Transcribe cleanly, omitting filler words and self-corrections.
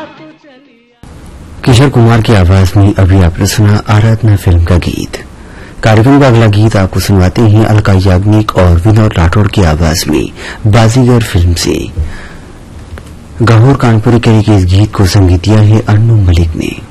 किशोर कुमार की आवाज में अभी आपने सुना आराधना फिल्म का गीत। कार्यक्रम का अगला गीत आपको सुनवाते हैं अलका याग्निक और विनोद राठौड़ की आवाज में बाजीगर फिल्म से। गहुर कानपुरी के इस गीत को संगीत दिया है अन्नू मलिक ने।